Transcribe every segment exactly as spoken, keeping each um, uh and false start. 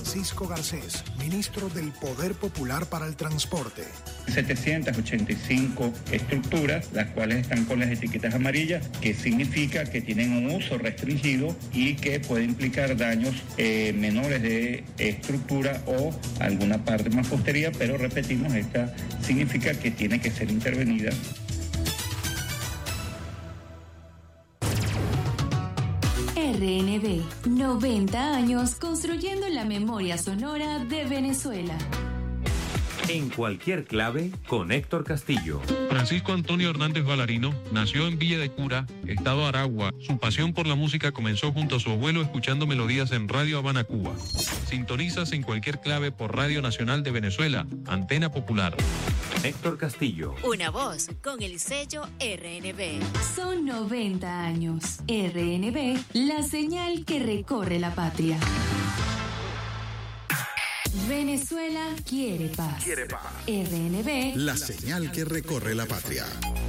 Francisco Garcés, ministro del Poder Popular para el Transporte. setecientas ochenta y cinco estructuras, las cuales están con las etiquetas amarillas, que significa que tienen un uso restringido y que puede implicar daños eh, menores de estructura o alguna parte más posterior, pero repetimos, esta significa que tiene que ser intervenida. R N B, noventa años construyendo la memoria sonora de Venezuela. En cualquier clave, con Héctor Castillo. Francisco Antonio Hernández Valarino nació en Villa de Cura, estado Aragua. Su pasión por la música comenzó junto a su abuelo escuchando melodías en Radio Habana, Cuba. Sintonizas en cualquier clave por Radio Nacional de Venezuela, Antena Popular. Héctor Castillo. Una voz con el sello R N B. Son noventa años. R N B, la señal que recorre la patria. Venezuela quiere paz. Quiere paz. R N B, la señal que recorre la patria.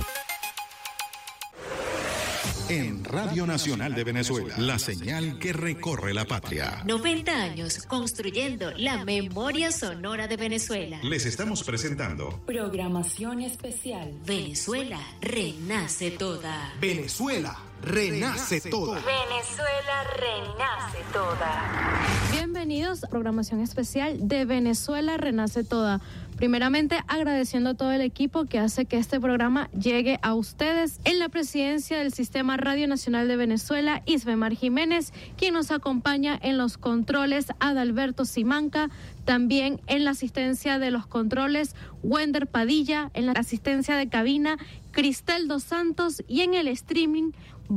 En Radio Nacional de Venezuela, la señal que recorre la patria. noventa años construyendo la memoria sonora de Venezuela. Les estamos presentando Programación especial. Venezuela renace toda. Venezuela renace toda. Venezuela renace toda. Bienvenidos a programación especial de Venezuela Renace Toda. Primeramente, agradeciendo a todo el equipo que hace que este programa llegue a ustedes. En la presidencia del Sistema Radio Nacional de Venezuela, Isbemar Jiménez, quien nos acompaña en los controles, Adalberto Simanca, también en la asistencia de los controles, Wender Padilla, en la asistencia de cabina, Cristel Dos Santos, y en el streaming,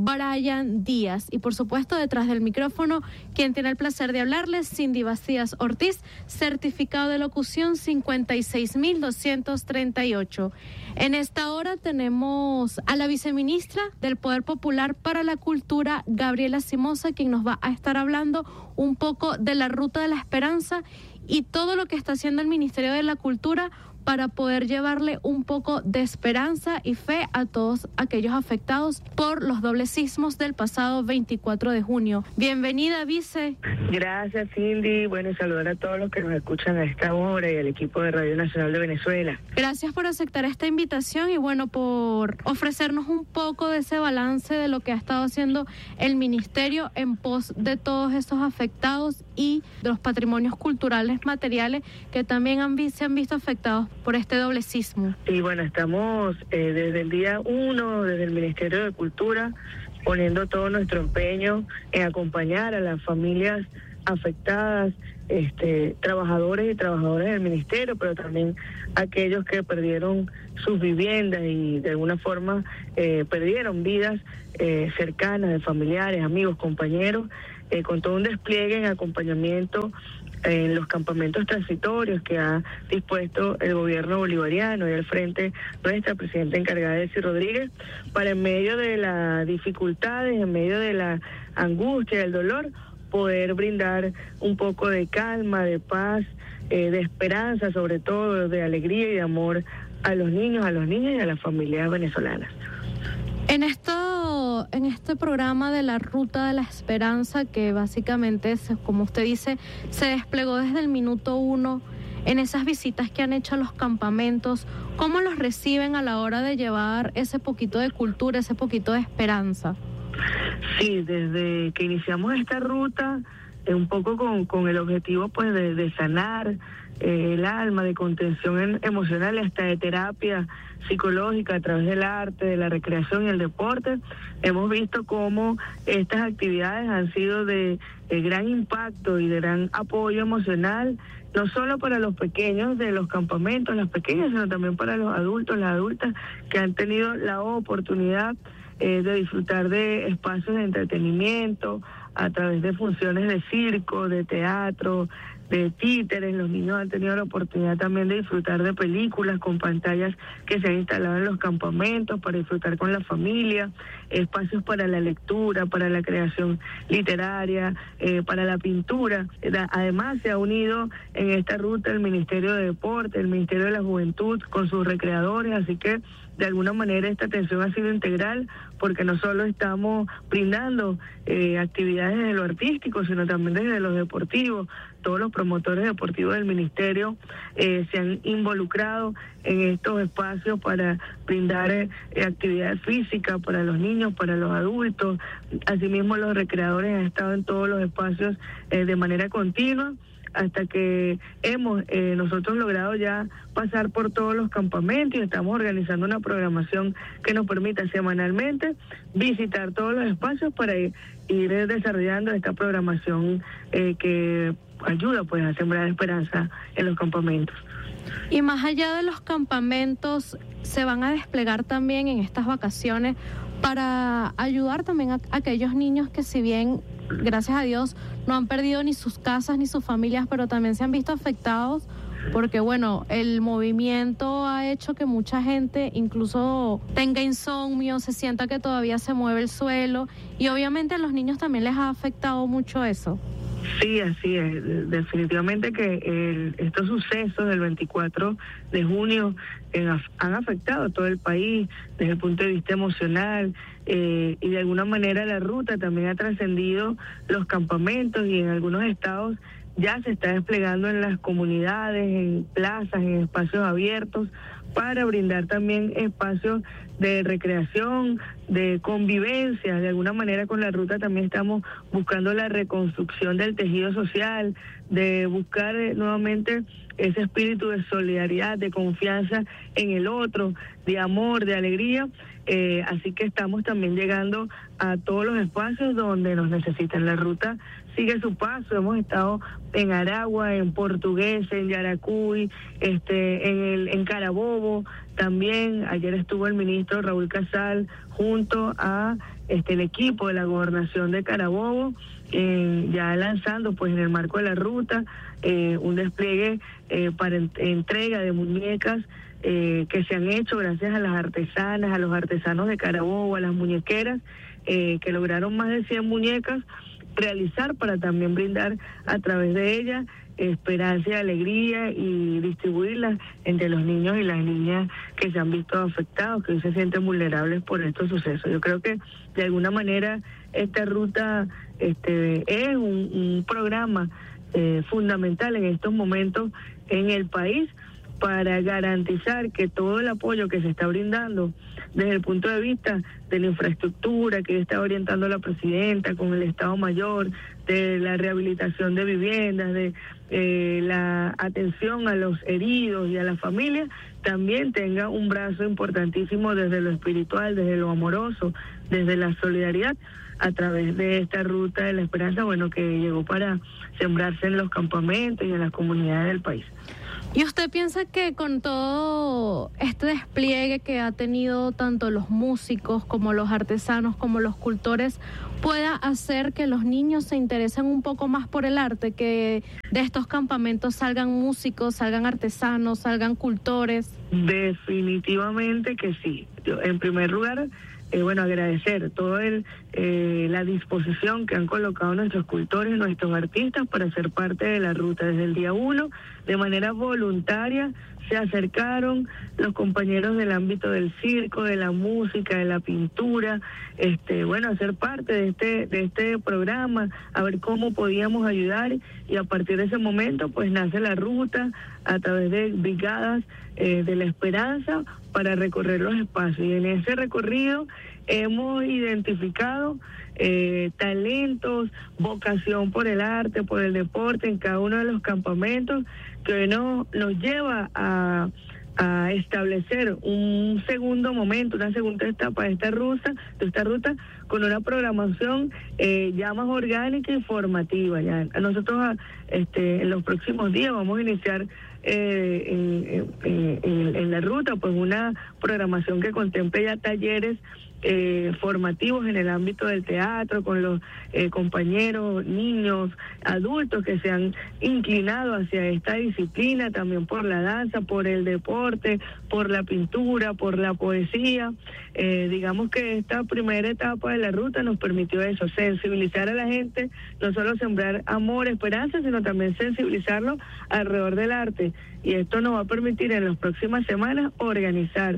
Brian Díaz. Y por supuesto, detrás del micrófono, quien tiene el placer de hablarles, Cindy Bastías Ortiz, certificado de locución cincuenta y seis mil doscientos treinta y ocho. En esta hora tenemos a la viceministra del Poder Popular para la Cultura, Gabriela Simosa, quien nos va a estar hablando un poco de la Ruta de la Esperanza y todo lo que está haciendo el Ministerio de la Cultura para poder llevarle un poco de esperanza y fe a todos aquellos afectados por los dobles sismos del pasado veinticuatro de junio. Bienvenida, vice. Gracias, Cindy. Bueno, y saludar a todos los que nos escuchan a esta hora y al equipo de Radio Nacional de Venezuela. Gracias por aceptar esta invitación y bueno, por ofrecernos un poco de ese balance de lo que ha estado haciendo el Ministerio en pos de todos estos afectados y de los patrimonios culturales materiales que también han, se han visto afectados por este doble sismo. Y bueno, estamos eh, desde el día uno, desde el Ministerio de Cultura, poniendo todo nuestro empeño en acompañar a las familias afectadas, este, trabajadores y trabajadoras del Ministerio, pero también aquellos que perdieron sus viviendas y de alguna forma eh, perdieron vidas eh, cercanas de familiares, amigos, compañeros, eh, con todo un despliegue en acompañamiento en los campamentos transitorios que ha dispuesto el gobierno bolivariano y al frente nuestra presidenta encargada, Delcy Rodríguez, para en medio de las dificultades, en medio de la angustia, del dolor, poder brindar un poco de calma, de paz, eh, de esperanza, sobre todo de alegría y de amor a los niños, a los niños y a las familias venezolanas. En esto, en este programa de la Ruta de la Esperanza, que básicamente, es, como usted dice, se desplegó desde el minuto uno, en esas visitas que han hecho a los campamentos, ¿cómo los reciben a la hora de llevar ese poquito de cultura, ese poquito de esperanza? Sí, desde que iniciamos esta ruta, eh, un poco con, con el objetivo pues de, de sanar eh, el alma, de contención en, emocional y hasta de terapia psicológica a través del arte, de la recreación y el deporte, hemos visto cómo estas actividades han sido de, de gran impacto y de gran apoyo emocional, no solo para los pequeños de los campamentos, las pequeñas, sino también para los adultos, las adultas que han tenido la oportunidad eh, de disfrutar de espacios de entretenimiento a través de funciones de circo, de teatro, de títeres. Los niños han tenido la oportunidad también de disfrutar de películas con pantallas que se han instalado en los campamentos para disfrutar con la familia, espacios para la lectura, para la creación literaria, eh, para la pintura. Además se ha unido en esta ruta el Ministerio de Deporte, el Ministerio de la Juventud con sus recreadores, así que de alguna manera esta atención ha sido integral porque no solo estamos brindando eh, actividades desde lo artístico, sino también desde lo deportivo. Todos los promotores deportivos del ministerio eh, se han involucrado en estos espacios para brindar eh, actividad física para los niños, para los adultos. Asimismo, los recreadores han estado en todos los espacios eh, de manera continua, hasta que hemos eh, nosotros logrado ya pasar por todos los campamentos y estamos organizando una programación que nos permita semanalmente visitar todos los espacios para ir, ir desarrollando esta programación eh, que ayuda pues a sembrar esperanza en los campamentos. Y más allá de los campamentos, se van a desplegar también en estas vacaciones para ayudar también a, a aquellos niños que, si bien, gracias a Dios, no han perdido ni sus casas ni sus familias, pero también se han visto afectados porque, bueno, el movimiento ha hecho que mucha gente incluso tenga insomnio, se sienta que todavía se mueve el suelo, y obviamente a los niños también les ha afectado mucho eso. Sí, así es. Definitivamente que el, estos sucesos del veinticuatro de junio eh, han afectado a todo el país desde el punto de vista emocional, eh, y de alguna manera la ruta también ha trascendido los campamentos, y en algunos estados ya se está desplegando en las comunidades, en plazas, en espacios abiertos, para brindar también espacios de recreación, de convivencia. De alguna manera con la ruta también estamos buscando la reconstrucción del tejido social, de buscar eh, nuevamente ese espíritu de solidaridad, de confianza en el otro, de amor, de alegría. Eh, así que estamos también llegando a todos los espacios donde nos necesitan. La ruta sigue su paso. Hemos estado en Aragua, en Portugués, en Yaracuy, este, en el, en Carabobo también. Ayer estuvo el ministro Raúl Casal junto a este el equipo de la gobernación de Carabobo, eh, ya lanzando pues en el marco de la ruta eh, un despliegue eh, para en, entrega de muñecas eh, que se han hecho gracias a las artesanas, a los artesanos de Carabobo, a las muñequeras eh, que lograron más de cien muñecas realizar, para también brindar a través de ellas esperanza y alegría, y distribuirlas entre los niños y las niñas que se han visto afectados, que hoy se sienten vulnerables por estos sucesos. Yo creo que de alguna manera esta ruta este es un, un programa eh, fundamental en estos momentos en el país, para garantizar que todo el apoyo que se está brindando desde el punto de vista de la infraestructura que está orientando la presidenta con el Estado Mayor, de la rehabilitación de viviendas, de eh, la atención a los heridos y a las familias, también tenga un brazo importantísimo desde lo espiritual, desde lo amoroso, desde la solidaridad, a través de esta ruta de la esperanza, bueno, que llegó para sembrarse en los campamentos y en las comunidades del país. ¿Y usted piensa que con todo este despliegue que ha tenido tanto los músicos como los artesanos como los cultores pueda hacer que los niños se interesen un poco más por el arte, que de estos campamentos salgan músicos, salgan artesanos, salgan cultores? Definitivamente que sí. Yo, en primer lugar, Eh, bueno, agradecer toda eh, la disposición que han colocado nuestros cultores, nuestros artistas, para ser parte de la ruta. Desde el día uno, de manera voluntaria, se acercaron los compañeros del ámbito del circo, de la música, de la pintura, este, bueno, a ser parte de este, de este programa, a ver cómo podíamos ayudar, y a partir de ese momento, pues nace la ruta a través de brigadas eh, de la esperanza para recorrer los espacios. Y en ese recorrido hemos identificado eh, talentos, vocación por el arte, por el deporte en cada uno de los campamentos, que hoy nos, nos lleva a, a establecer un segundo momento, una segunda etapa de esta ruta, de esta ruta con una programación eh, ya más orgánica y formativa. Ya nosotros este, en los próximos días vamos a iniciar eh, en, en, en, en la ruta pues una programación que contemple ya talleres Eh, formativos en el ámbito del teatro, con los eh, compañeros, niños, adultos que se han inclinado hacia esta disciplina, también por la danza, por el deporte, por la pintura, por la poesía. Eh, digamos que esta primera etapa de la ruta nos permitió eso, sensibilizar a la gente, no solo sembrar amor, esperanza, sino también sensibilizarlo alrededor del arte. Y esto nos va a permitir en las próximas semanas organizar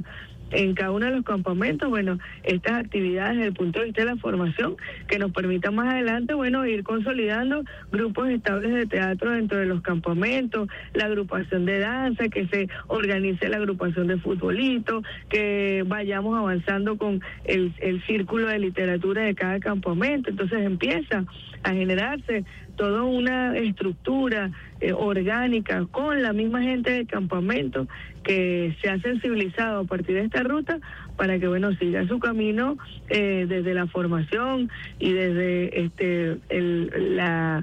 en cada uno de los campamentos, bueno, estas actividades desde el punto de vista de la formación que nos permita más adelante, bueno, ir consolidando grupos estables de teatro dentro de los campamentos, la agrupación de danza, que se organice la agrupación de futbolito, que vayamos avanzando con el, el círculo de literatura de cada campamento. Entonces empieza a generarse toda una estructura eh, orgánica con la misma gente del campamento que se ha sensibilizado a partir de esta ruta para que, bueno, siga su camino eh, desde la formación y desde este el, la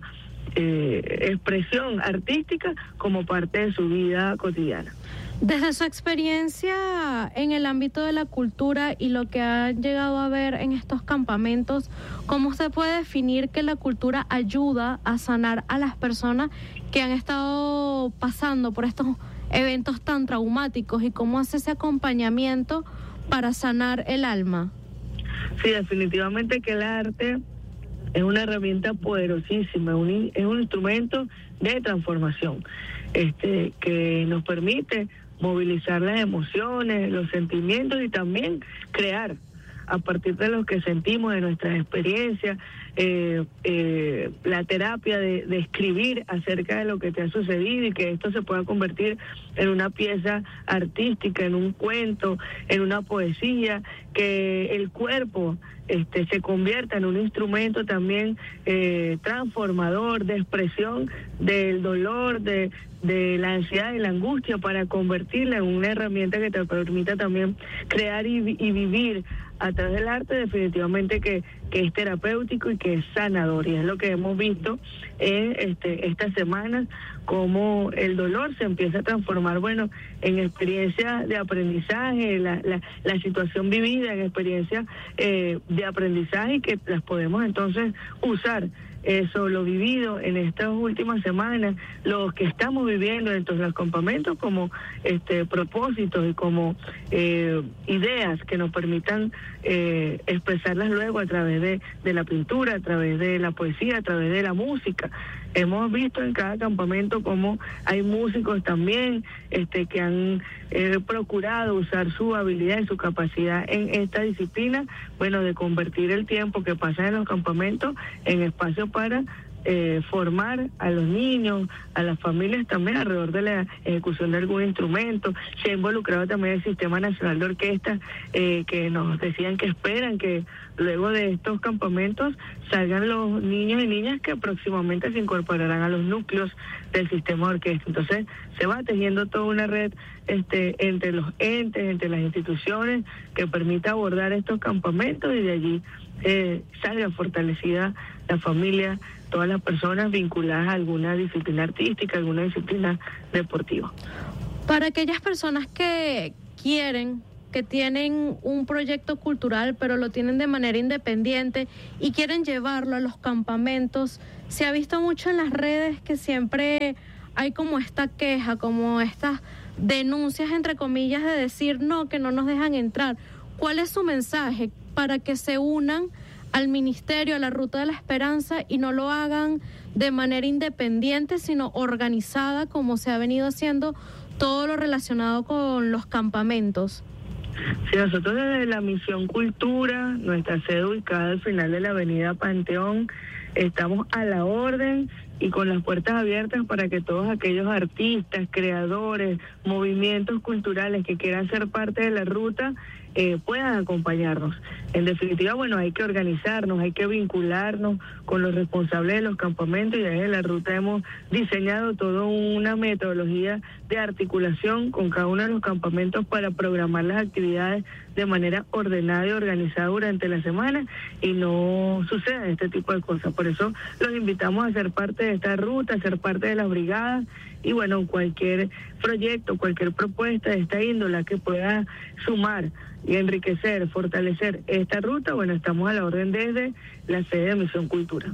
eh, expresión artística como parte de su vida cotidiana. Desde su experiencia en el ámbito de la cultura y lo que ha llegado a ver en estos campamentos, ¿cómo se puede definir que la cultura ayuda a sanar a las personas que han estado pasando por estos eventos tan traumáticos y cómo hace ese acompañamiento para sanar el alma? Sí, definitivamente que el arte es una herramienta poderosísima, un, es un instrumento de transformación este, que nos permite movilizar las emociones, los sentimientos y también crear a partir de lo que sentimos, de nuestras experiencias, eh, eh, la terapia de, de escribir acerca de lo que te ha sucedido y que esto se pueda convertir en una pieza artística, en un cuento, en una poesía, que el cuerpo este, se convierta en un instrumento también eh, transformador de expresión del dolor, de, de la ansiedad y la angustia, para convertirla en una herramienta que te permita también crear y, y vivir a través del arte, definitivamente que, que es terapéutico y que es sanador, y es lo que hemos visto en este, estas semanas, cómo el dolor se empieza a transformar, bueno, en experiencias de aprendizaje, la, la, la situación vivida en experiencias eh, de aprendizaje, que las podemos entonces usar. Eso, lo vivido en estas últimas semanas, lo que estamos viviendo dentro de los campamentos como este propósitos y como eh, ideas que nos permitan eh, expresarlas luego a través de, de la pintura, a través de la poesía, a través de la música. Hemos visto en cada campamento cómo hay músicos también este, que han eh, procurado usar su habilidad y su capacidad en esta disciplina, bueno, de convertir el tiempo que pasa en los campamentos en espacios para eh, formar a los niños, a las familias también alrededor de la ejecución de algún instrumento. Se ha involucrado también el Sistema Nacional de Orquesta, eh, que nos decían que esperan que luego de estos campamentos salgan los niños y niñas que próximamente se incorporarán a los núcleos del sistema de orquesta. Entonces se va tejiendo toda una red este, entre los entes, entre las instituciones, que permita abordar estos campamentos, y de allí eh, salga fortalecida la familia, todas las personas vinculadas a alguna disciplina artística, alguna disciplina deportiva. Para aquellas personas que quieren, que tienen un proyecto cultural, pero lo tienen de manera independiente y quieren llevarlo a los campamentos, se ha visto mucho en las redes que siempre hay como esta queja, como estas denuncias, entre comillas, de decir no, que no nos dejan entrar. ¿Cuál es su mensaje para que se unan al Ministerio, a la Ruta de la Esperanza, y no lo hagan de manera independiente, sino organizada, como se ha venido haciendo todo lo relacionado con los campamentos? Sí, nosotros desde la Misión Cultura, nuestra sede ubicada al final de la avenida Panteón, estamos a la orden y con las puertas abiertas para que todos aquellos artistas, creadores, movimientos culturales que quieran ser parte de la ruta eh, puedan acompañarnos. En definitiva, bueno, hay que organizarnos, hay que vincularnos con los responsables de los campamentos, y desde la ruta hemos diseñado toda una metodología de articulación con cada uno de los campamentos para programar las actividades de manera ordenada y organizada durante la semana, y no sucede este tipo de cosas. Por eso los invitamos a ser parte de esta ruta, a ser parte de las brigadas, y bueno, cualquier proyecto, cualquier propuesta de esta índole que pueda sumar y enriquecer, fortalecer esta ruta, bueno, estamos a la orden desde la sede de Misión Cultura.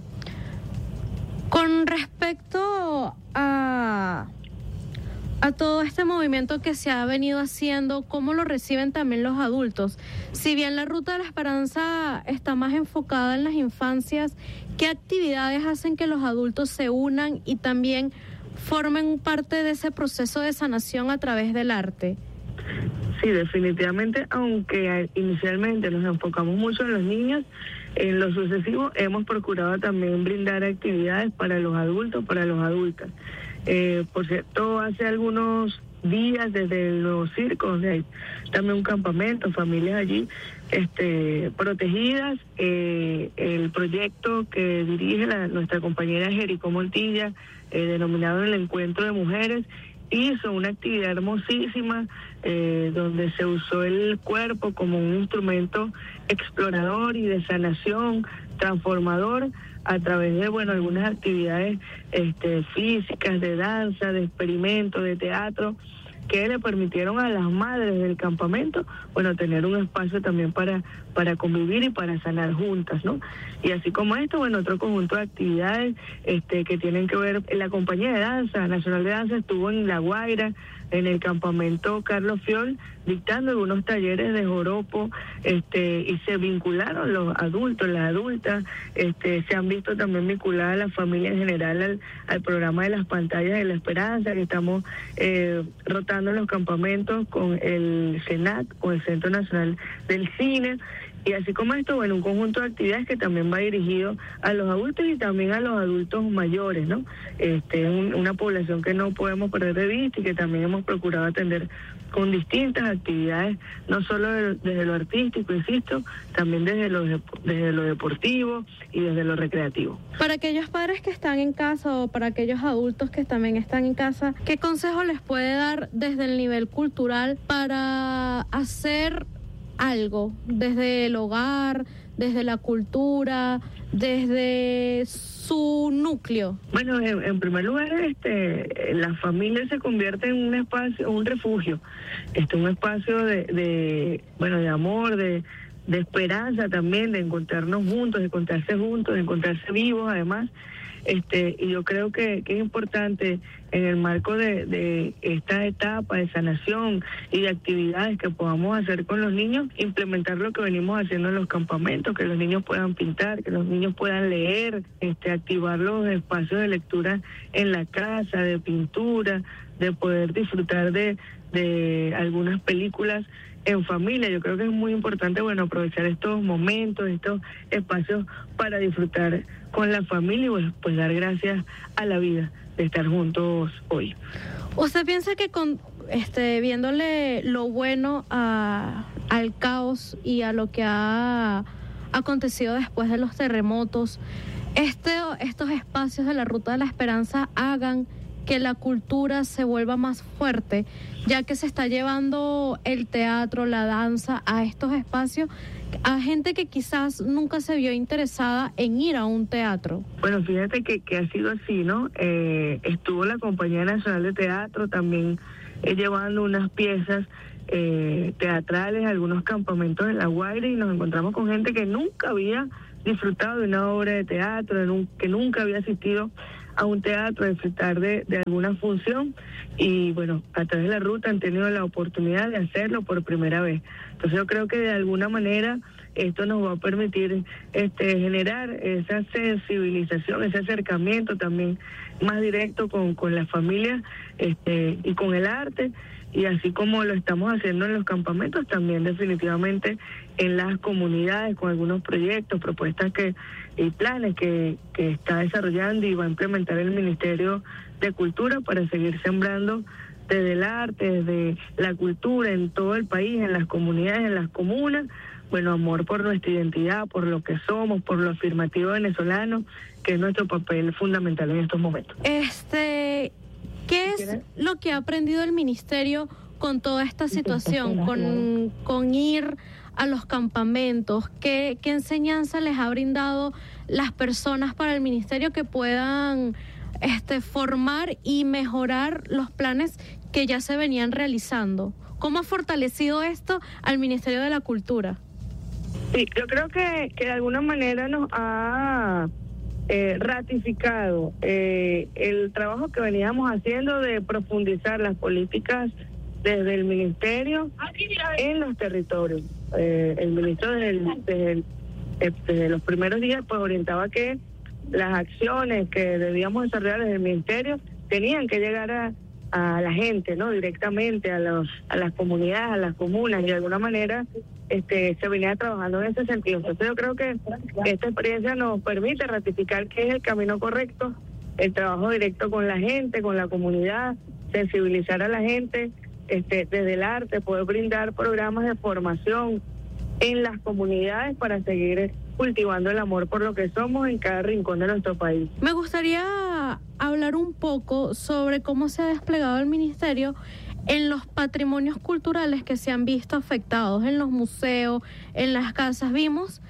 Con respecto a, a todo este movimiento que se ha venido haciendo, ¿cómo lo reciben también los adultos? Si bien la Ruta de la Esperanza está más enfocada en las infancias, ¿qué actividades hacen que los adultos se unan y también formen parte de ese proceso de sanación a través del arte? Sí, definitivamente, aunque inicialmente nos enfocamos mucho en los niños, en lo sucesivo hemos procurado también brindar actividades para los adultos, para los adultas. Eh, por cierto, hace algunos días desde los circos, donde hay también un campamento, familias allí este, protegidas, eh, el proyecto que dirige la, nuestra compañera Jericó Montilla, eh, denominado el Encuentro de Mujeres, hizo una actividad hermosísima eh, donde se usó el cuerpo como un instrumento explorador y de sanación, transformador, a través de, bueno, algunas actividades este, físicas, de danza, de experimento, de teatro, que le permitieron a las madres del campamento, bueno, tener un espacio también para, para convivir y para sanar juntas, ¿no? Y así como esto, bueno, otro conjunto de actividades este, que tienen que ver, la compañía de danza, Nacional de Danza, estuvo en La Guaira, en el campamento Carlos Fiol, dictando algunos talleres de joropo, este, y se vincularon los adultos, las adultas, este, se han visto también vinculadas las familias en general al, al programa de las pantallas de la esperanza, que estamos eh, rotando en los campamentos con el CENAC, con el Centro Nacional del Cine. Y así como esto, bueno, un conjunto de actividades que también va dirigido a los adultos y también a los adultos mayores, ¿no? Este, un, una población que no podemos perder de vista y que también hemos procurado atender con distintas actividades, no solo de, desde lo artístico, insisto, también desde lo, desde lo deportivo y desde lo recreativo. Para aquellos padres que están en casa o para aquellos adultos que también están en casa, ¿qué consejo les puede dar desde el nivel cultural para hacer algo desde el hogar, desde la cultura, desde su núcleo? Bueno, en, en primer lugar, este, la familia se convierte en un espacio, un refugio, este, un espacio de, de, bueno, de amor, de, de esperanza también, de encontrarnos juntos, de encontrarse juntos, de encontrarse vivos, además. Este, y yo creo que, que es importante en el marco de, de esta etapa de sanación y de actividades que podamos hacer con los niños, implementar lo que venimos haciendo en los campamentos, que los niños puedan pintar, que los niños puedan leer, este, activar los espacios de lectura en la casa, de pintura, de poder disfrutar de, de algunas películas en familia. Yo creo que es muy importante, bueno, aprovechar estos momentos, estos espacios para disfrutar con la familia y, bueno, pues dar gracias a la vida de estar juntos hoy. ¿Usted piensa que con este viéndole lo bueno a, al caos y a lo que ha acontecido después de los terremotos, este estos espacios de la Ruta de la Esperanza hagan que la cultura se vuelva más fuerte, ya que se está llevando el teatro, la danza a estos espacios, a gente que quizás nunca se vio interesada en ir a un teatro? Bueno, fíjate que, que ha sido así, ¿no? Eh, estuvo la Compañía Nacional de Teatro también eh, llevando unas piezas eh, teatrales, algunos campamentos en La Guaira, y nos encontramos con gente que nunca había disfrutado de una obra de teatro, que nunca había asistido a un teatro, a disfrutar de, de alguna función, y bueno, a través de la ruta han tenido la oportunidad de hacerlo por primera vez. Entonces yo creo que de alguna manera esto nos va a permitir este generar esa sensibilización, ese acercamiento también más directo con, con las familias este, y con el arte, y así como lo estamos haciendo en los campamentos, también definitivamente en las comunidades, con algunos proyectos, propuestas que y planes que, que está desarrollando y va a implementar el Ministerio de Cultura para seguir sembrando desde el arte, desde la cultura en todo el país, en las comunidades, en las comunas, bueno, amor por nuestra identidad, por lo que somos, por lo afirmativo venezolano, que es nuestro papel fundamental en estos momentos. Este, ¿qué es lo que ha aprendido el Ministerio con toda esta situación, con, con ir a los campamentos? ¿Qué, qué enseñanza les ha brindado las personas para el Ministerio que puedan este, formar y mejorar los planes que ya se venían realizando? ¿Cómo ha fortalecido esto al Ministerio de la Cultura? Sí, yo creo que, que de alguna manera nos ha eh, ratificado eh, el trabajo que veníamos haciendo de profundizar las políticas desde el Ministerio en los territorios. Eh, el ministro desde, el, desde, el, desde los primeros días pues orientaba que las acciones que debíamos desarrollar desde el Ministerio tenían que llegar a, a la gente, ¿no? Directamente a los a las comunidades, a las comunas, y de alguna manera este se venía trabajando en ese sentido. Entonces yo creo que esta experiencia nos permite ratificar que es el camino correcto, el trabajo directo con la gente, con la comunidad, sensibilizar a la gente este desde el arte, poder brindar programas de formación en las comunidades para seguir cultivando el amor por lo que somos en cada rincón de nuestro país. Me gustaría hablar un poco sobre cómo se ha desplegado el ministerio en los patrimonios culturales que se han visto afectados, en los museos, en las casas. Vimos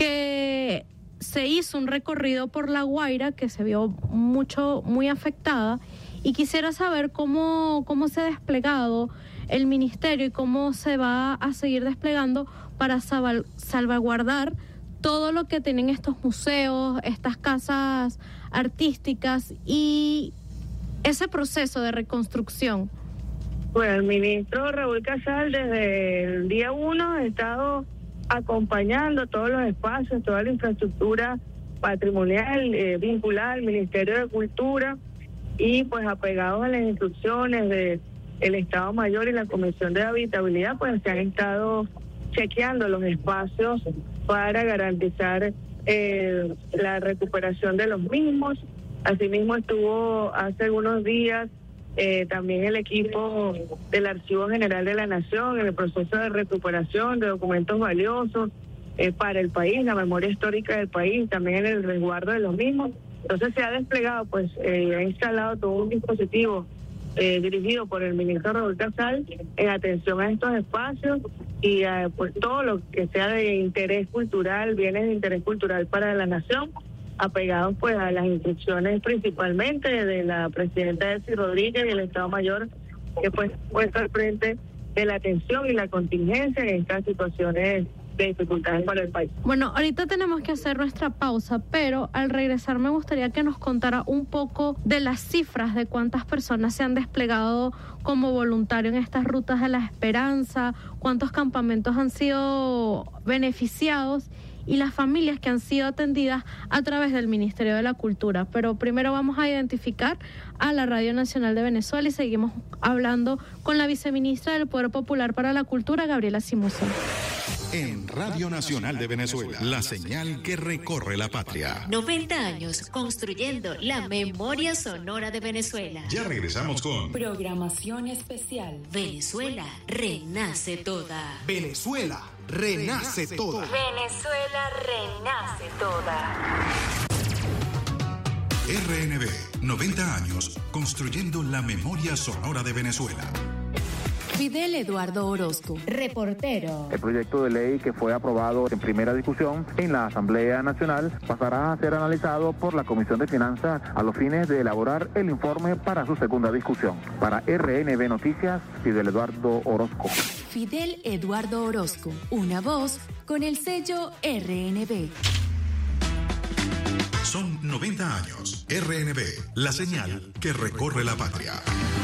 que se hizo un recorrido por La Guaira que se vio mucho, muy afectada, y quisiera saber cómo, cómo se ha desplegado el ministerio y cómo se va a seguir desplegando para salva, salvaguardar todo lo que tienen estos museos, estas casas artísticas y ese proceso de reconstrucción. Bueno, el ministro Raúl Casal desde el día uno ha estado acompañando todos los espacios, toda la infraestructura patrimonial eh, vinculada al Ministerio de Cultura, y pues apegados a las instrucciones de el Estado Mayor y la Comisión de Habitabilidad, pues se han estado chequeando los espacios para garantizar eh, la recuperación de los mismos. Asimismo estuvo hace algunos días eh, también el equipo del Archivo General de la Nación en el proceso de recuperación de documentos valiosos eh, para el país, la memoria histórica del país, también en el resguardo de los mismos. Entonces se ha desplegado, pues eh, ha instalado todo un dispositivo eh, dirigido por el ministro Raúl Casal en atención a estos espacios y eh, pues todo lo que sea de interés cultural, bienes de interés cultural para la nación, apegados pues a las instrucciones principalmente de la presidenta Delcy Rodríguez y el Estado Mayor, que pues puesto al frente de la atención y la contingencia en estas situaciones de dificultades para el país. Bueno, ahorita tenemos que hacer nuestra pausa, pero al regresar me gustaría que nos contara un poco de las cifras de cuántas personas se han desplegado como voluntario en estas rutas de la esperanza, cuántos campamentos han sido beneficiados y las familias que han sido atendidas a través del Ministerio de la Cultura. Pero primero vamos a identificar a la Radio Nacional de Venezuela y seguimos hablando con la viceministra del Poder Popular para la Cultura, Gabriela Simuso. En Radio Nacional de Venezuela, la señal que recorre la patria. noventa años construyendo la memoria sonora de Venezuela. Ya regresamos con Programación especial. Venezuela renace toda. Venezuela renace toda. Venezuela renace toda. R N B, noventa años construyendo la memoria sonora de Venezuela. Fidel Eduardo Orozco, reportero. El proyecto de ley que fue aprobado en primera discusión en la Asamblea Nacional pasará a ser analizado por la Comisión de Finanzas a los fines de elaborar el informe para su segunda discusión. Para R N B Noticias, Fidel Eduardo Orozco. Fidel Eduardo Orozco, una voz con el sello R N B. Son noventa años. R N B, la señal que recorre la patria.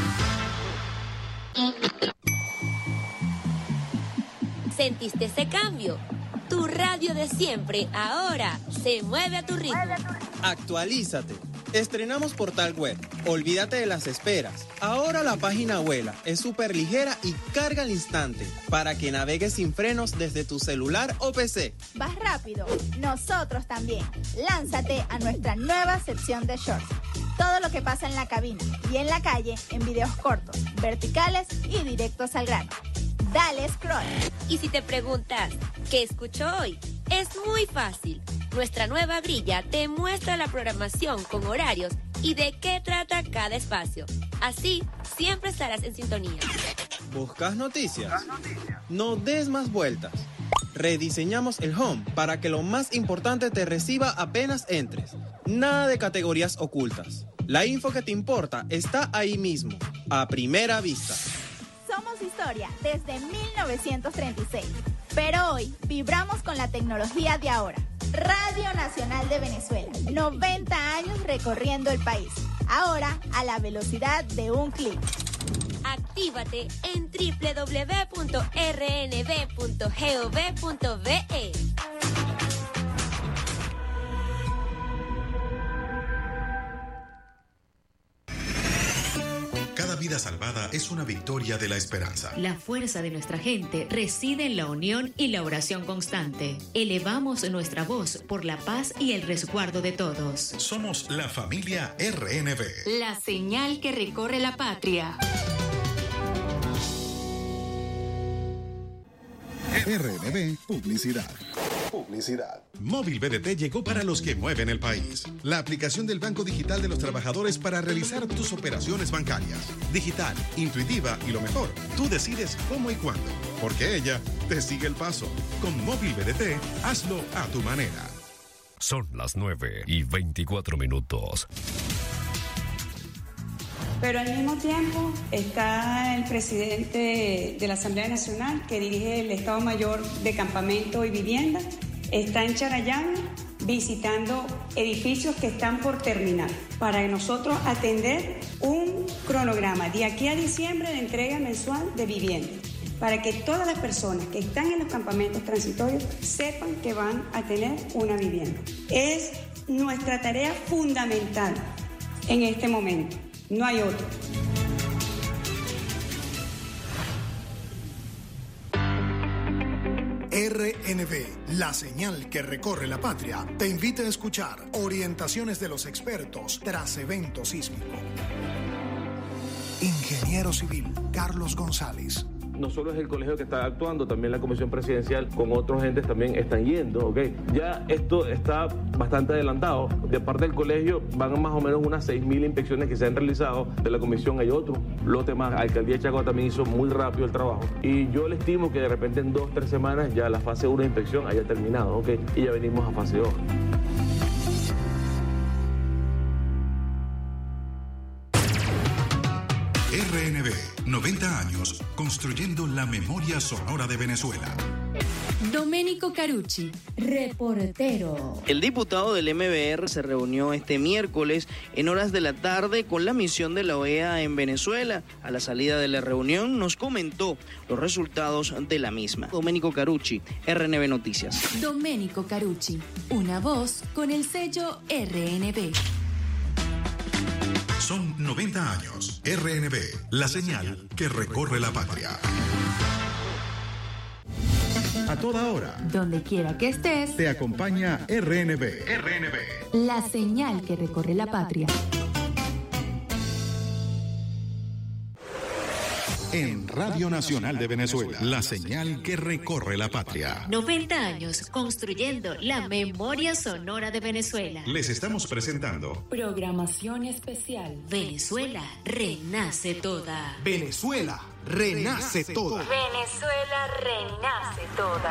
¿Sentiste ese cambio? Tu radio de siempre ahora se mueve a tu ritmo. Actualízate. Estrenamos portal web. Olvídate de las esperas. Ahora la página vuela, es súper ligera y carga al instante para que navegues sin frenos desde tu celular o P C. ¿Vas rápido? Nosotros también. Lánzate a nuestra nueva sección de shorts. Todo lo que pasa en la cabina y en la calle en videos cortos, verticales y directos al grano. Dale scroll. Y si te preguntas, ¿qué escucho hoy? Es muy fácil. Nuestra nueva grilla te muestra la programación con horarios y de qué trata cada espacio. Así, siempre estarás en sintonía. ¿Buscas noticias? No des más vueltas. Rediseñamos el home para que lo más importante te reciba apenas entres. Nada de categorías ocultas. La info que te importa está ahí mismo, a primera vista. Somos historia desde mil novecientos treinta y seis, pero hoy vibramos con la tecnología de ahora. Radio Nacional de Venezuela, noventa años recorriendo el país, ahora a la velocidad de un clic. Actívate en doble u doble u doble u punto r n b punto gov punto be. Cada vida salvada es una victoria de la esperanza. La fuerza de nuestra gente reside en la unión y la oración constante. Elevamos nuestra voz por la paz y el resguardo de todos. Somos la familia R N B. La señal que recorre la patria. R N B Publicidad. Publicidad. Móvil B D T llegó para los que mueven el país. La aplicación del Banco Digital de los Trabajadores para realizar tus operaciones bancarias. Digital, intuitiva y lo mejor, tú decides cómo y cuándo, porque ella te sigue el paso. Con Móvil B D T, hazlo a tu manera. Son las nueve y veinticuatro minutos. Pero al mismo tiempo está el presidente de la Asamblea Nacional, que dirige el Estado Mayor de Campamento y Vivienda, está en Charallave visitando edificios que están por terminar, para nosotros atender un cronograma de aquí a diciembre de entrega mensual de vivienda, para que todas las personas que están en los campamentos transitorios sepan que van a tener una vivienda. Es nuestra tarea fundamental en este momento. No hay otro. R N B, la señal que recorre la patria, te invita a escuchar orientaciones de los expertos tras evento sísmico. Ingeniero civil Carlos González. No solo es el colegio que está actuando, también la comisión presidencial con otros entes también están yendo, ¿ok? Ya esto está bastante adelantado. De parte del colegio van más o menos unas seis mil inspecciones que se han realizado. De la comisión hay otro lote más. La alcaldía de Chacao también hizo muy rápido el trabajo. Y yo le estimo que de repente en dos, tres semanas ya la fase uno de inspección haya terminado, ¿ok? Y ya venimos a fase dos. R N B, noventa años, construyendo la memoria sonora de Venezuela. Domenico Carucci, reportero. El diputado del M B R se reunió este miércoles en horas de la tarde con la misión de la O E A en Venezuela. A la salida de la reunión nos comentó los resultados de la misma. Domenico Carucci, R N B Noticias. Domenico Carucci, una voz con el sello R N B. Son noventa años. R N B, la señal que recorre la patria. A toda hora. Donde quiera que estés. Te acompaña R N B. R N B. La señal que recorre la patria. En Radio Nacional de Venezuela, la señal que recorre la patria. noventa años construyendo la memoria sonora de Venezuela. Les estamos presentando programación especial. Venezuela renace toda. Venezuela renace toda. Venezuela renace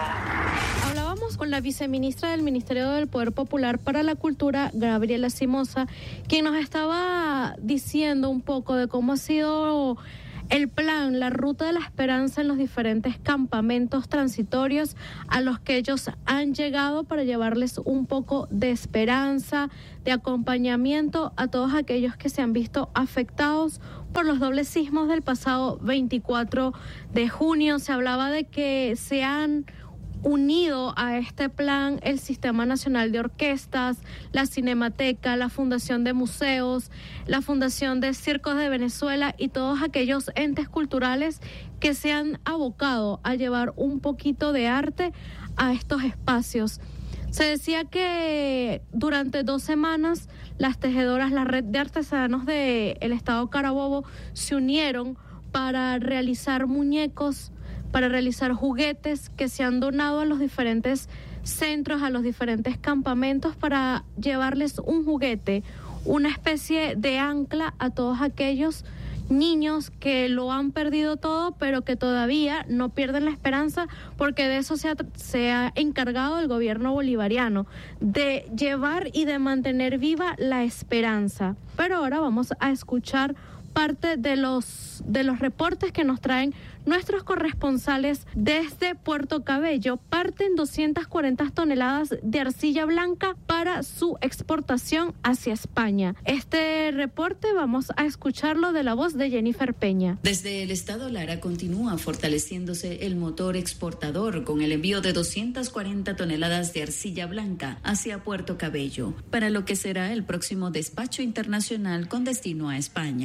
toda. Hablábamos con la viceministra del Ministerio del Poder Popular para la Cultura, Gabriela Simosa, quien nos estaba diciendo un poco de cómo ha sido el plan, la ruta de la esperanza en los diferentes campamentos transitorios a los que ellos han llegado para llevarles un poco de esperanza, de acompañamiento a todos aquellos que se han visto afectados por los dobles sismos del pasado veinticuatro de junio. Se hablaba de que se han unido a este plan el Sistema Nacional de Orquestas, la Cinemateca, la Fundación de Museos, la Fundación de Circos de Venezuela y todos aquellos entes culturales que se han abocado a llevar un poquito de arte a estos espacios. Se decía que durante dos semanas las tejedoras, la red de artesanos del Estado Carabobo se unieron para realizar muñecos, para realizar juguetes que se han donado a los diferentes centros, a los diferentes campamentos, para llevarles un juguete, una especie de ancla a todos aquellos niños que lo han perdido todo, pero que todavía no pierden la esperanza, porque de eso se ha, se ha encargado el gobierno bolivariano, de llevar y de mantener viva la esperanza. Pero ahora vamos a escuchar parte de los de los reportes que nos traen nuestros corresponsales desde Puerto Cabello. Parten doscientas cuarenta toneladas de arcilla blanca para su exportación hacia España. Este reporte vamos a escucharlo de la voz de Jennifer Peña. Desde el Estado Lara continúa fortaleciéndose el motor exportador con el envío de doscientas cuarenta toneladas de arcilla blanca hacia Puerto Cabello, para lo que será el próximo despacho internacional con destino a España, programa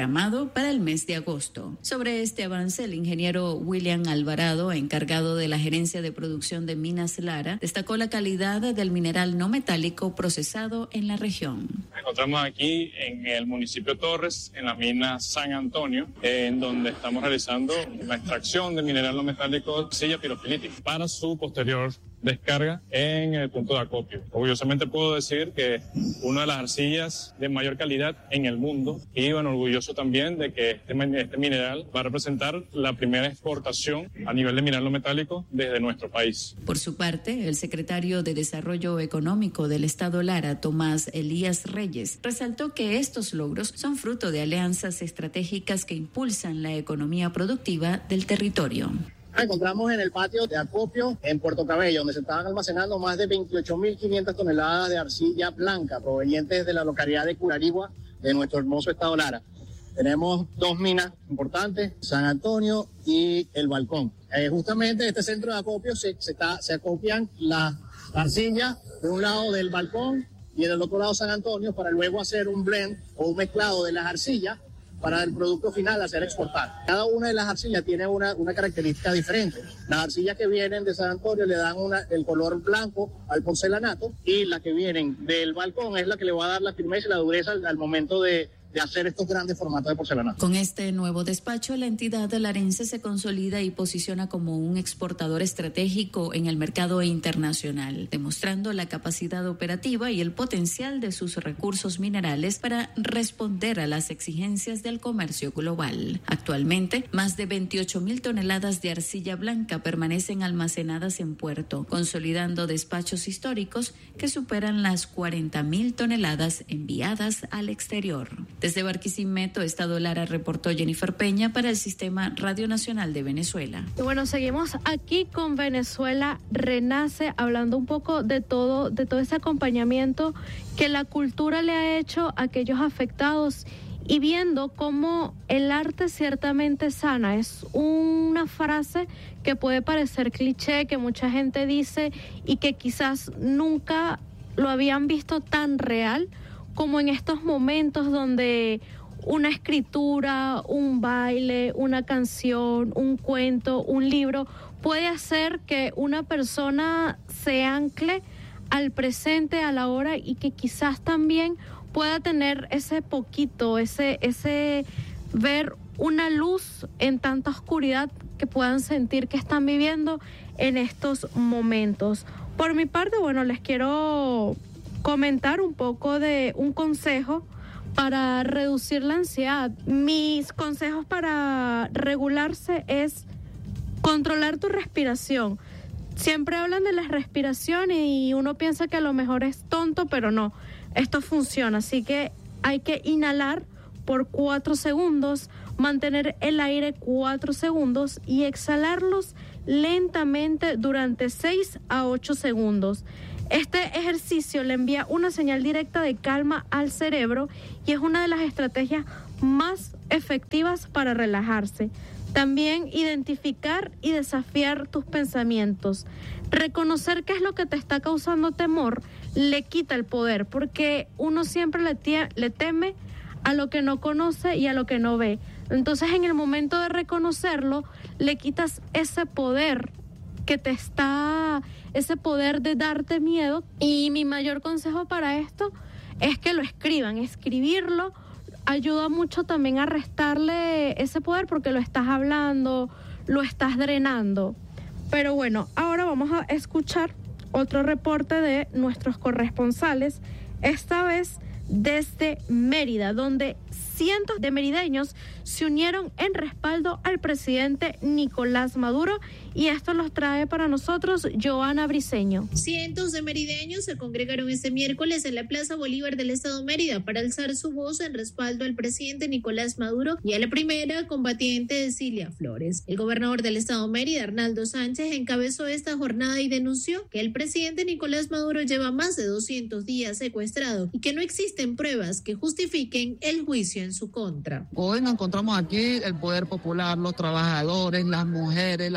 programado para el mes de agosto. Sobre este avance, el ingeniero William Alvarado, encargado de la gerencia de producción de Minas Lara, destacó la calidad del mineral no metálico procesado en la región. Nos encontramos aquí en el municipio Torres, en la mina San Antonio, en donde estamos realizando la extracción de mineral no metálico arcilla pirofilítica para su posterior descarga en el punto de acopio. Orgullosamente puedo decir que una de las arcillas de mayor calidad en el mundo, y bueno, orgulloso también de que este, este mineral va a representar la primera exportación a nivel de mineral no metálico desde nuestro país. Por su parte, el secretario de Desarrollo Económico del Estado Lara, Tomás Elías Reyes, resaltó que estos logros son fruto de alianzas estratégicas que impulsan la economía productiva del territorio. Nos encontramos en el patio de acopio en Puerto Cabello, donde se estaban almacenando más de veintiocho mil quinientas toneladas de arcilla blanca provenientes de la localidad de Curarigua, de nuestro hermoso estado Lara. Tenemos dos minas importantes, San Antonio y El Balcón. Eh, justamente en este centro de acopio se, se, está, se acopian las arcillas de un lado del Balcón y del otro lado San Antonio, para luego hacer un blend o un mezclado de las arcillas para el producto final hacer exportar. Cada una de las arcillas tiene una, una característica diferente. Las arcillas que vienen de San Antonio le dan una, el color blanco al porcelanato, y las que vienen del Balcón es la que le va a dar la firmeza y la dureza al, al momento de, de hacer estos grandes formatos de porcelanato. Con este nuevo despacho, la entidad larense se consolida y posiciona como un exportador estratégico en el mercado internacional, demostrando la capacidad operativa y el potencial de sus recursos minerales para responder a las exigencias del comercio global. Actualmente, más de veintiocho mil toneladas de arcilla blanca permanecen almacenadas en puerto, consolidando despachos históricos que superan las cuarenta mil toneladas enviadas al exterior. Desde Barquisimeto, Estado Lara, reportó Jennifer Peña para el Sistema Radio Nacional de Venezuela. Y bueno, seguimos aquí con Venezuela Renace, hablando un poco de todo, de todo ese acompañamiento que la cultura le ha hecho a aquellos afectados, y viendo cómo el arte ciertamente sana. Es una frase que puede parecer cliché, que mucha gente dice y que quizás nunca lo habían visto tan real como en estos momentos donde una escritura, un baile, una canción, un cuento, un libro puede hacer que una persona se ancle al presente, a la hora, y que quizás también pueda tener ese poquito, ese, ese ver una luz en tanta oscuridad que puedan sentir que están viviendo en estos momentos. Por mi parte, bueno, les quiero comentar un poco de un consejo para reducir la ansiedad. Mis consejos para regularse es controlar tu respiración. Siempre hablan de la respiración y uno piensa que a lo mejor es tonto, pero no, esto funciona. Así que hay que inhalar por cuatro segundos, mantener el aire cuatro segundos y exhalarlos lentamente durante seis a ocho segundos. Este ejercicio le envía una señal directa de calma al cerebro y es una de las estrategias más efectivas para relajarse. También identificar y desafiar tus pensamientos. Reconocer qué es lo que te está causando temor le quita el poder, porque uno siempre le, tie- le teme a lo que no conoce y a lo que no ve. Entonces, en el momento de reconocerlo, le quitas ese poder que te está, ese poder de darte miedo. Y mi mayor consejo para esto es que lo escriban. Escribirlo ayuda mucho también a restarle ese poder, porque lo estás hablando, lo estás drenando. Pero bueno, ahora vamos a escuchar otro reporte de nuestros corresponsales, esta vez desde Mérida, donde cientos de merideños se unieron en respaldo al presidente Nicolás Maduro, y esto los trae para nosotros Joana Briceño. Cientos de merideños se congregaron este miércoles en la Plaza Bolívar del Estado Mérida para alzar su voz en respaldo al presidente Nicolás Maduro y a la primera combatiente Cilia Flores. El gobernador del Estado Mérida, Arnaldo Sánchez, encabezó esta jornada y denunció que el presidente Nicolás Maduro lleva más de doscientos días secuestrado y que no existen pruebas que justifiquen el juicio en su contra. Hoy nos encontramos aquí el poder popular, los trabajadores, las mujeres, la juventud,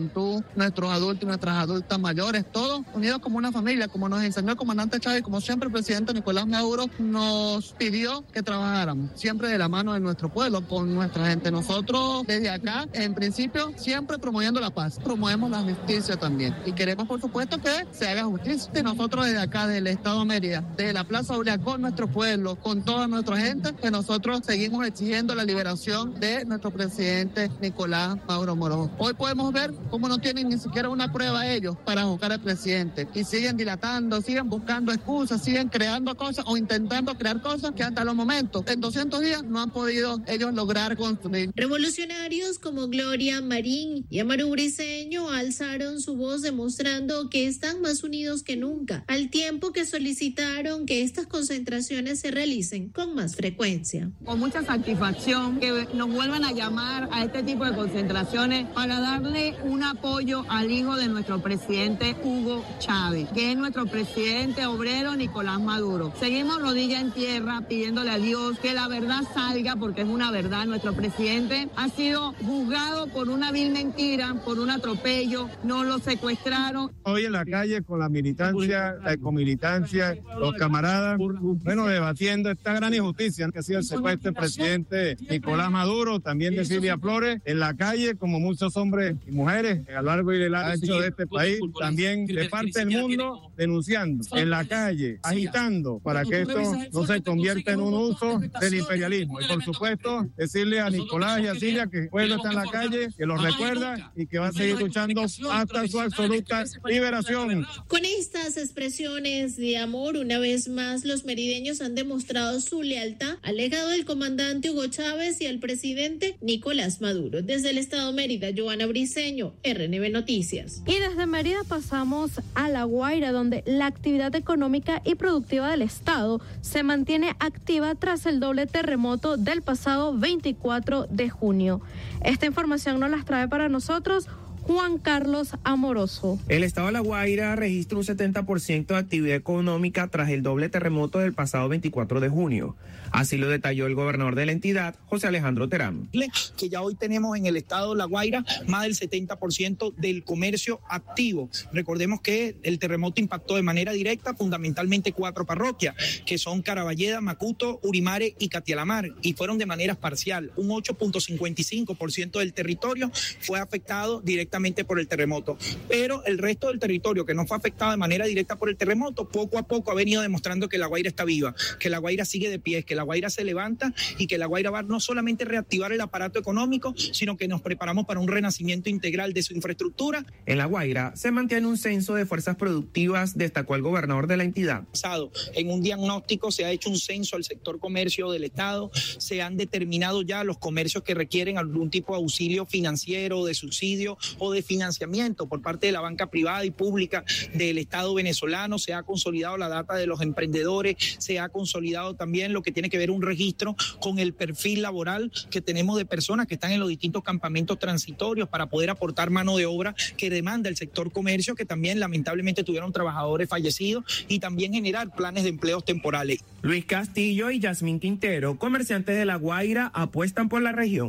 juventud, nuestros adultos y nuestras adultas mayores, todos unidos como una familia, como nos enseñó el comandante Chávez, como siempre el presidente Nicolás Maduro nos pidió que trabajáramos, siempre de la mano de nuestro pueblo, con nuestra gente. Nosotros desde acá, en principio, siempre promoviendo la paz, promovemos la justicia también y queremos por supuesto que se haga justicia. Y nosotros desde acá, del Estado Mérida, desde la Plaza Bolívar, con nuestro pueblo, con toda nuestra gente, que nosotros seguimos exigiendo la liberación de nuestro presidente Nicolás Maduro Moros. Hoy podemos ver cómo no tienen ni siquiera una prueba ellos para juzgar al presidente y siguen dilatando, siguen buscando excusas, siguen creando cosas o intentando crear cosas que hasta los momentos, en doscientos días, no han podido ellos lograr construir. Revolucionarios como Gloria Marín y Amaru Briceño alzaron su voz demostrando que están más unidos que nunca, al tiempo que solicitaron que estas concentraciones se realicen con más frecuencia. Con mucha satisfacción que nos vuelvan a llamar a este tipo de concentraciones para darle un apoyo al hijo de nuestro presidente Hugo Chávez, que es nuestro presidente obrero Nicolás Maduro. Seguimos rodilla en tierra pidiéndole a Dios que la verdad salga, porque es una verdad. Nuestro presidente ha sido juzgado por una vil mentira, por un atropello, no lo secuestraron. Hoy en la calle con la militancia, la ecomilitancia, los camaradas, bueno, debatiendo esta gran injusticia que ha sido el secuestro del presidente Nicolás Maduro, también de Silvia Flores, en la calle como muchos hombres y mujeres a lo largo y del ancho de este país, también de parte del mundo, denunciando en la calle, agitando para que esto no se convierta en un uso del imperialismo. Y por supuesto, decirle a Nicolás y a Silvia que el pueblo está en la calle, que lo recuerda y que va a seguir luchando hasta su absoluta liberación. Con estas expresiones de amor, una vez más, los merideños han demostrado su lealtad al legado del comandante Hugo Chávez y al presidente Nicolás Maduro. Desde el Estado Mérida, Joana Briceño, R N B Noticias. Y desde Mérida pasamos a La Guaira, donde la actividad económica y productiva del Estado se mantiene activa tras el doble terremoto del pasado veinticuatro de junio. Esta información nos la trae para nosotros Juan Carlos Amoroso. El estado de La Guaira registra un setenta por ciento de actividad económica tras el doble terremoto del pasado veinticuatro de junio. Así lo detalló el gobernador de la entidad, José Alejandro Terán. Que ya hoy tenemos en el estado de La Guaira más del setenta por ciento del comercio activo. Recordemos que el terremoto impactó de manera directa fundamentalmente cuatro parroquias, que son Caraballeda, Macuto, Urimare y Catialamar, y fueron de manera parcial. Un ocho punto cincuenta y cinco por ciento del territorio fue afectado directamente por el terremoto, pero el resto del territorio que no fue afectado de manera directa por el terremoto, poco a poco ha venido demostrando que La Guaira está viva, que La Guaira sigue de pie, que La Guaira se levanta y que La Guaira va no solamente a reactivar el aparato económico, sino que nos preparamos para un renacimiento integral de su infraestructura. En La Guaira se mantiene un censo de fuerzas productivas, destacó el gobernador de la entidad. En un diagnóstico se ha hecho un censo al sector comercio del Estado, se han determinado ya los comercios que requieren algún tipo de auxilio financiero, de subsidio o de financiamiento por parte de la banca privada y pública del Estado venezolano. Se ha consolidado la data de los emprendedores, se ha consolidado también lo que tiene que ver un registro con el perfil laboral que tenemos de personas que están en los distintos campamentos transitorios para poder aportar mano de obra que demanda el sector comercio, que también lamentablemente tuvieron trabajadores fallecidos, y también generar planes de empleos temporales. Luis Castillo y Yasmín Quintero, comerciantes de La Guaira, apuestan por la región.